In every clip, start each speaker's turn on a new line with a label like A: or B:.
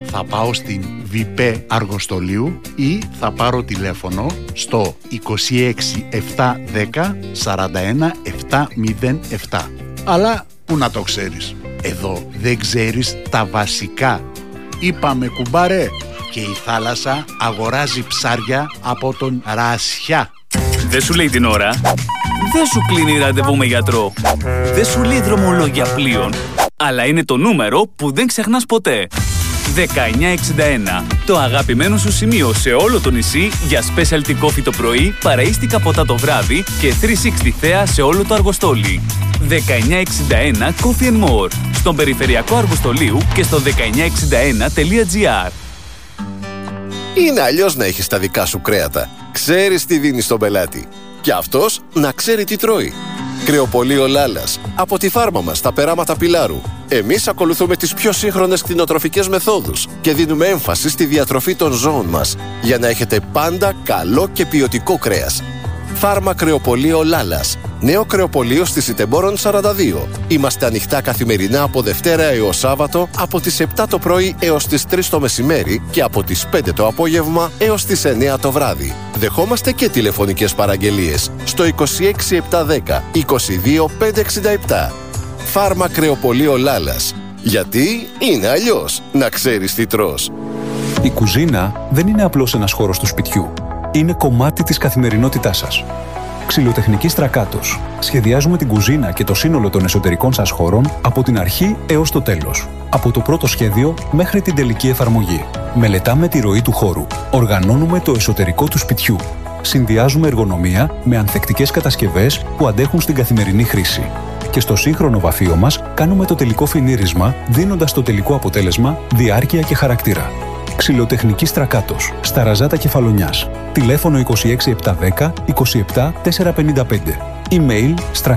A: θα πάω στην ΒΙΠΕ Αργοστολίου ή θα πάρω τηλέφωνο στο 26 710 41 707. Αλλά πού να το ξέρεις, εδώ δεν ξέρεις τα βασικά. Είπαμε κουμπάρε, και η θάλασσα αγοράζει ψάρια από τον Ρασιά.
B: Δεν σου λέει την ώρα, δεν σου κλείνει ραντεβού με γιατρό, δεν σου λέει δρομολόγια πλοίων, αλλά είναι το νούμερο που δεν ξεχνάς ποτέ. 1961. Το αγαπημένο σου σημείο σε όλο το νησί για specialty coffee το πρωί, παραΐστικα ποτά το βράδυ και 360 θέα σε όλο το Αργοστόλι. 1961 Coffee and More. Στον περιφερειακό Αργοστολίου και στο 1961.gr.
C: Είναι αλλιώς να έχεις τα δικά σου κρέατα. Ξέρεις τι δίνεις στον πελάτη. Και αυτός να ξέρει τι τρώει. Κρεοπωλείο Λάλας. Από τη φάρμα μας στα περάματα Πιλάρου. Εμείς ακολουθούμε τις πιο σύγχρονες κτηνοτροφικές μεθόδους και δίνουμε έμφαση στη διατροφή των ζώων μας για να έχετε πάντα καλό και ποιοτικό κρέας. Φάρμα Κρεοπωλείο Λάλας. Νέο κρεοπωλείο στη Σιτεμπόρων 42. Είμαστε ανοιχτά καθημερινά από Δευτέρα έως Σάββατο από τις 7 το πρωί έως τις 3 το μεσημέρι και από τις 5 το απόγευμα έως τις 9 το βράδυ. Δεχόμαστε και τηλεφωνικές παραγγελίες στο 26710 22567. Φάρμα Κρεοπωλείο Λάλας. Γιατί είναι αλλιώς να ξέρεις τι τρως.
D: Η κουζίνα δεν είναι απλώς ένας χώρος του σπιτιού. Είναι κομμάτι της καθημερινότητάς σας. Ξυλοτεχνική Στρακάτος. Σχεδιάζουμε την κουζίνα και το σύνολο των εσωτερικών σας χώρων από την αρχή έως το τέλος. Από το πρώτο σχέδιο μέχρι την τελική εφαρμογή. Μελετάμε τη ροή του χώρου. Οργανώνουμε το εσωτερικό του σπιτιού. Συνδυάζουμε εργονομία με ανθεκτικές κατασκευές που αντέχουν στην καθημερινή χρήση. Και στο σύγχρονο βαφείο μας κάνουμε το τελικό φινίρισμα, δίνοντας το τελικό αποτέλεσμα διάρκεια και χαρακτήρα. Ξυλοτεχνική Στρακάτος, στα Ραζάτα Κεφαλονιάς. Τηλέφωνο 26710 27455. Email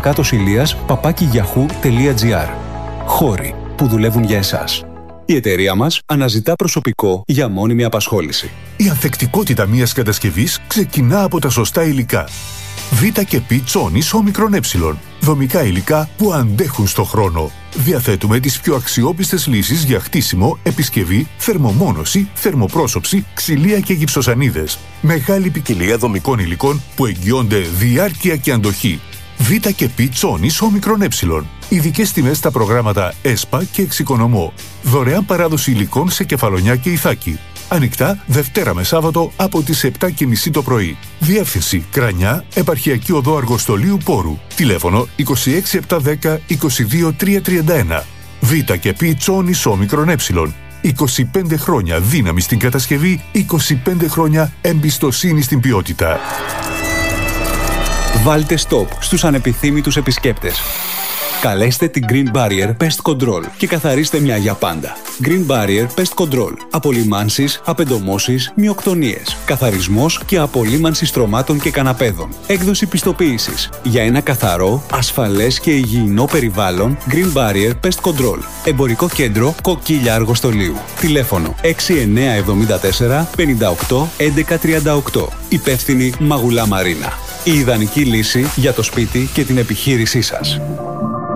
D: strakatosilias@yahoo.gr. Χώροι που δουλεύουν για εσάς. Η εταιρεία μας αναζητά προσωπικό για μόνιμη απασχόληση.
E: Η ανθεκτικότητα μιας κατασκευής ξεκινά από τα σωστά υλικά. Β και Π τσόνης όμικρον ε. Δομικά υλικά που αντέχουν στο χρόνο. Διαθέτουμε τις πιο αξιόπιστες λύσεις για χτίσιμο, επισκευή, θερμομόνωση, θερμοπρόσωψη, ξυλία και γυψοσανίδες. Μεγάλη ποικιλία δομικών υλικών που εγγυώνται διάρκεια και αντοχή. Β και Π τσόνης όμικρον ε. Ειδικές τιμές στα προγράμματα ΕΣΠΑ και Εξοικονομώ. Δωρεάν παράδοση υλικών σε Κεφαλονιά και Ιθάκη. Ανοιχτά Δευτέρα με Σάββατο από τις 7:30 το πρωί. Διεύθυνση Κρανιά, Επαρχιακή Οδό Αργοστολίου Πόρου. Τηλέφωνο 26710 22331. Β και Π τσόνης όμικρον ε. 25 χρόνια δύναμη στην κατασκευή, 25 χρόνια εμπιστοσύνη στην ποιότητα.
D: Βάλτε stop στους ανεπιθύμητους επισκέπτες. Καλέστε την Green Barrier Pest Control και καθαρίστε μια για πάντα. Green Barrier Pest Control. Απολυμάνσεις, απεντομώσεις, μυοκτονίες. Καθαρισμός και απολύμανση στρωμάτων και καναπέδων. Έκδοση πιστοποίησης. Για ένα καθαρό, ασφαλές και υγιεινό περιβάλλον, Green Barrier Pest Control. Εμπορικό κέντρο Κοκκίλια Αργοστολίου. Τηλέφωνο 6974 58 1138. Υπεύθυνη Μαγουλά Μαρίνα. Η ιδανική λύση για το σπίτι και την επιχείρησή σας.